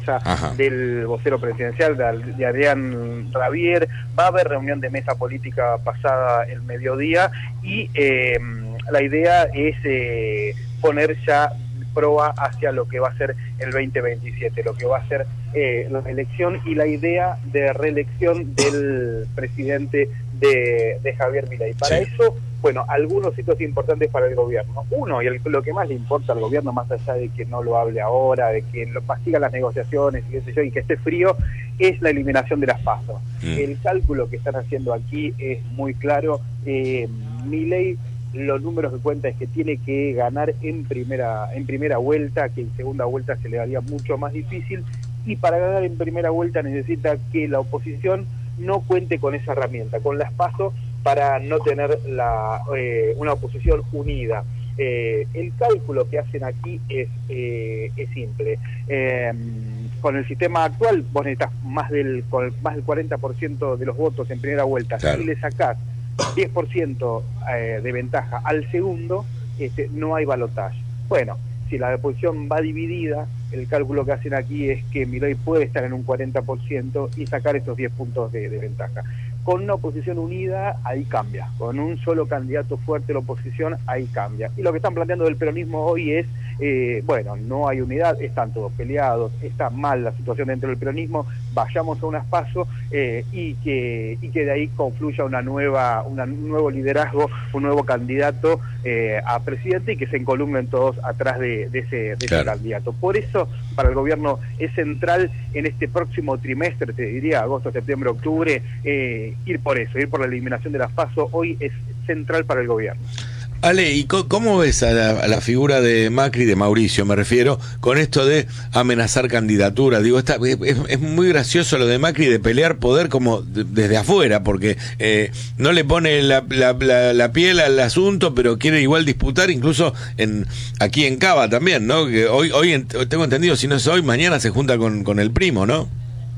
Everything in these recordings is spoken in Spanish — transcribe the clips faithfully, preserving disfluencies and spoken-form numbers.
prensa Ajá. del vocero presidencial, de, de Adrián Rabier. Va a haber reunión de mesa política pasada el mediodía y eh, la idea es eh, poner ya proa hacia lo que va a ser el veinte veintisiete, lo que va a ser eh, la elección y la idea de reelección del presidente de, de Javier Milei. Para Sí. eso, bueno, algunos hitos importantes para el gobierno. Uno, y el, lo que más le importa al gobierno, más allá de que no lo hable ahora, de que lo, siga las negociaciones y qué sé yo, y que esté frío, es la eliminación de las PASO. Mm. El cálculo que están haciendo aquí es muy claro. Eh, Milei, los números que cuenta es que tiene que ganar en primera en primera vuelta, que en segunda vuelta se le daría mucho más difícil, y para ganar en primera vuelta necesita que la oposición no cuente con esa herramienta, con las PASO, para no tener la, eh, una oposición unida. Eh, el cálculo que hacen aquí es, eh, es simple. Eh, con el sistema actual vos necesitas más del, con más del cuarenta por ciento de los votos en primera vuelta. Claro. Si le sacás diez por ciento eh, de ventaja al segundo, este, no hay balotaje. Bueno, si la oposición va dividida, el cálculo que hacen aquí es que Milei puede estar en un cuarenta por ciento y sacar esos diez puntos de, de ventaja. Con una oposición unida, ahí cambia. Con un solo candidato fuerte la oposición, ahí cambia. Y lo que están planteando del peronismo hoy es, eh, bueno, no hay unidad, están todos peleados, está mal la situación dentro del peronismo, vayamos a unas PASO eh, y, que, y que de ahí confluya una nueva, una, un nuevo liderazgo, un nuevo candidato eh, a presidente y que se encolumnen todos atrás de, de, ese, de claro. ese candidato. Por eso, para el gobierno es central en este próximo trimestre, te diría, agosto, septiembre, octubre, eh, ir por eso, ir por la eliminación de las PASO, hoy es central para el gobierno. Ale, ¿y cómo ves a la, a la figura de Macri, de Mauricio, me refiero, con esto de amenazar candidatura? Digo, está, es, es muy gracioso lo de Macri de pelear poder como de, desde afuera, porque eh, no le pone la, la, la, la piel al asunto, pero quiere igual disputar, incluso en aquí en Cava también, ¿no? Que hoy, hoy tengo entendido, si no es hoy, mañana se junta con, con el primo, ¿no?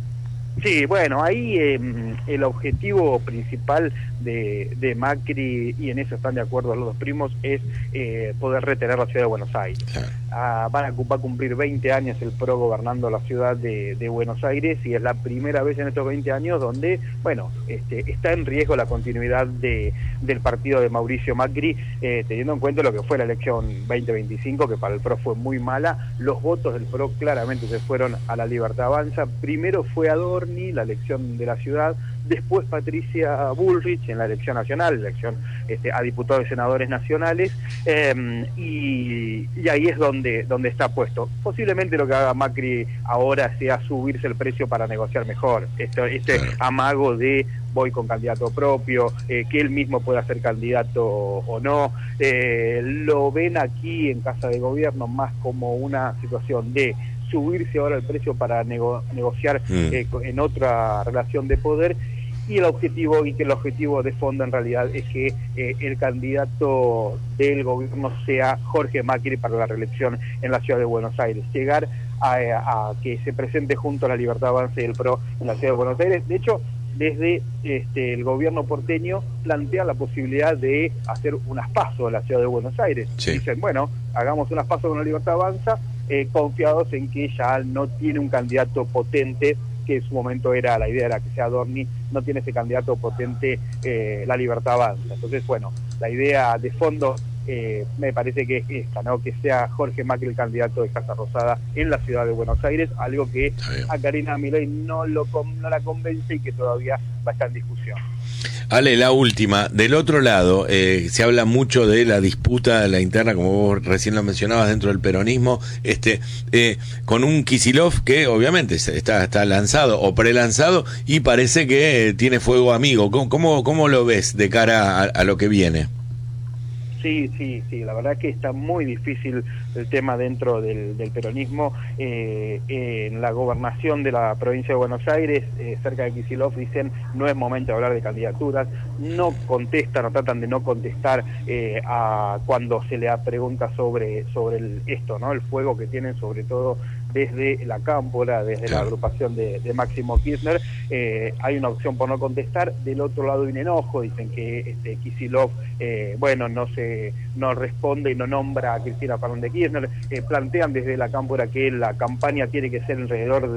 Sí, bueno, ahí eh, el objetivo principal de, de Macri, y en eso están de acuerdo los dos primos, es eh, poder retener la ciudad de Buenos Aires. Ah, van a, va a cumplir veinte años el P R O gobernando la ciudad de, de Buenos Aires, y es la primera vez en estos veinte años donde, bueno, este, está en riesgo la continuidad de, del partido de Mauricio Macri, eh, teniendo en cuenta lo que fue la elección veinte veinticinco, que para el P R O fue muy mala. Los votos del P R O claramente se fueron a la Libertad Avanza. Primero fue Adorni, la elección de la ciudad, después Patricia Bullrich en la elección nacional, la elección este, a diputados y senadores nacionales, eh, y, y ahí es donde, donde está puesto. Posiblemente lo que haga Macri ahora sea subirse el precio para negociar mejor, Esto, este amago de voy con candidato propio, eh, que él mismo pueda ser candidato o no, eh, lo ven aquí en Casa de Gobierno más como una situación de subirse ahora el precio para nego negociar mm. eh, en otra relación de poder, y el objetivo, y que el objetivo de fondo en realidad es que eh, el candidato del gobierno sea Jorge Macri para la reelección en la ciudad de Buenos Aires, llegar a, a que se presente junto a la Libertad Avanza y el P R O en la ciudad de Buenos Aires. De hecho, desde este, el gobierno porteño plantea la posibilidad de hacer unas PASO en la ciudad de Buenos Aires. Sí. Dicen, bueno, hagamos unas PASO con la Libertad Avanza, eh, confiados en que ya no tiene un candidato potente, que en su momento era, la idea era que sea Adorni, no tiene ese candidato potente eh, la Libertad Avanza. Entonces, bueno, la idea de fondo eh, me parece que es esta, ¿no? Que sea Jorge Macri el candidato de Casa Rosada en la ciudad de Buenos Aires, algo que a Karina Milei no, lo, no la convence y que todavía va a estar en discusión. Ale, la última. Del otro lado, eh, se habla mucho de la disputa, la interna, como vos recién lo mencionabas, dentro del peronismo, este, eh, con un Kicillof que obviamente está, está lanzado o prelanzado y parece que tiene fuego amigo. ¿Cómo, cómo, cómo lo ves de cara a, a lo que viene? Sí, sí, sí, la verdad que está muy difícil el tema dentro del, del peronismo. Eh, en la gobernación de la provincia de Buenos Aires, eh, cerca de Kicillof, dicen no es momento de hablar de candidaturas, no contestan o tratan de no contestar eh, a cuando se le da preguntas sobre, sobre el, esto, ¿no? El fuego que tienen sobre todo desde la Cámpora, desde claro. la agrupación de, de Máximo Kirchner. Eh, hay una opción por no contestar. Del otro lado hay un enojo, dicen que este, Kicillof, eh, bueno, no se no responde y no nombra a Cristina Fernández de Kirchner. Eh, plantean desde la Cámpora que la campaña tiene que ser alrededor de